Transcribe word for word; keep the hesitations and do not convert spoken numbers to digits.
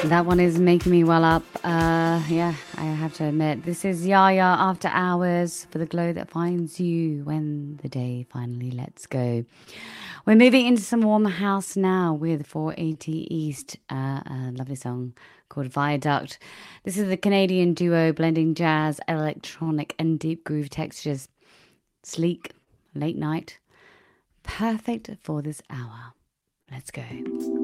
That one is making me well up. Uh, yeah, I have to admit. This is Yaya After Hours for the glow that finds you when the day finally lets go. We're moving into some warmer house now with four eighty East, uh, a lovely song called Viaduct. This is the Canadian duo blending jazz, electronic, and deep groove textures. Sleek, late night, perfect for this hour. Let's go.